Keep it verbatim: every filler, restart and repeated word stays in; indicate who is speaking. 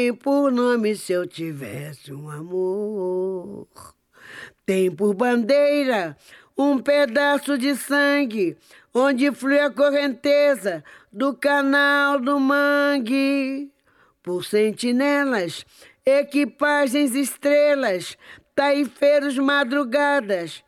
Speaker 1: tem por nome Se Eu Tivesse um Amor. Tem por bandeira um pedaço de sangue, onde flui a correnteza do canal do mangue. Por sentinelas, equipagens, estrelas, taifeiros, madrugadas,